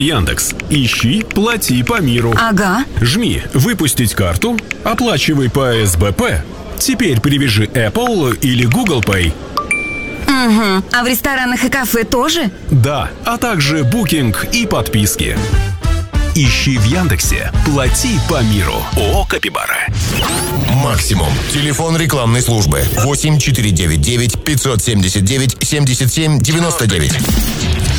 Яндекс. Ищи, плати по миру. Ага. Жми «Выпустить карту», оплачивай по СБП. Теперь привяжи Apple или Google Pay. Угу. А в ресторанах и кафе тоже? Да, а также букинг и подписки. Ищи в Яндексе «Плати по миру». ООО «Капибара». Максимум. Телефон рекламной службы 8499 579 77 99.